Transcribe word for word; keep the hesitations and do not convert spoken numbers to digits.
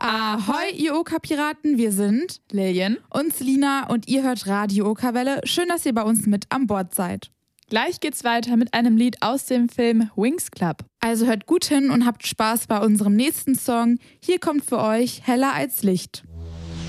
Ahoi, ihr Oka-Piraten, wir sind Lillian und Selina und ihr hört Radio Oka-Welle. Schön, dass ihr bei uns mit an Bord seid. Gleich geht's weiter mit einem Lied aus dem Film Winx Club. Also hört gut hin und habt Spaß bei unserem nächsten Song. Hier kommt für euch Heller als Licht.